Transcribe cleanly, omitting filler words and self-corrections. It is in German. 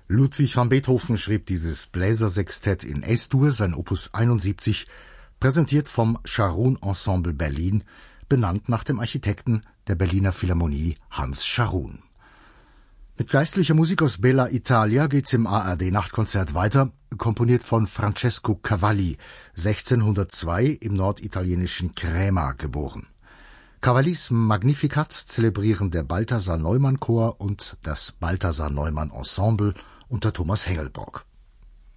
Ludwig van Beethoven schrieb dieses Bläsersextett in S-Dur, sein Opus 71, präsentiert vom Scharun Ensemble Berlin, benannt nach dem Architekten der Berliner Philharmonie Hans Scharun. Mit geistlicher Musik aus Bella Italia geht's im ARD-Nachtkonzert weiter, komponiert von Francesco Cavalli, 1602 im norditalienischen Crema geboren. Cavallis Magnificat zelebrieren der Balthasar Neumann Chor und das Balthasar Neumann Ensemble unter Thomas Hengelborg.